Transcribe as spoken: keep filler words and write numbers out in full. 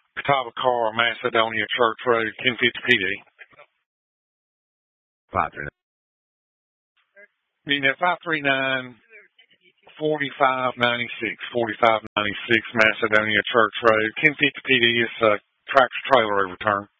Catawba Car, Macedonia Church Road, ten fifty P D. five three nine. Meeting at five three nine, forty-five ninety-six, forty-five ninety-six Macedonia Church Road, ten fifty P D. It's a tractor trailer overturn.